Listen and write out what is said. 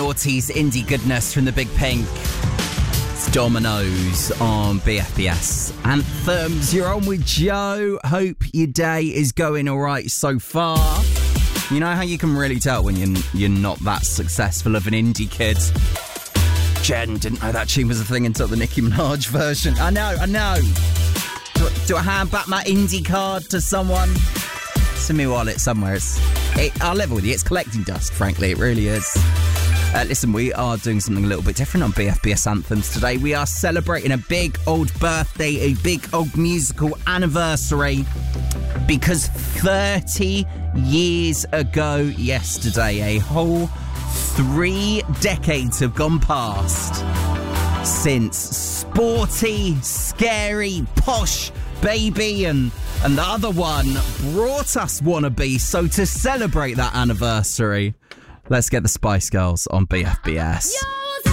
noughties indie goodness from the Big Pink. It's Dominoes on BFBS Anthems. You're on with Joe. Hope your day is going all right so far. You know how you can really tell when you're not that successful of an indie kid? Jen didn't know that tune was a thing until the Nicki Minaj version. I know. Do I hand back my indie card to someone? It's in my wallet somewhere. I'll level with you. It's collecting dust, frankly. It really is. Listen, we are doing something a little bit different on BFBS Anthems today. We are celebrating a big old birthday, a big old musical anniversary. Because 30 years ago yesterday, a whole 3 decades have gone past since Sporty, Scary, Posh, Baby and the other one brought us Wannabe. So to celebrate that anniversary, let's get the Spice Girls on BFBS. Yeah!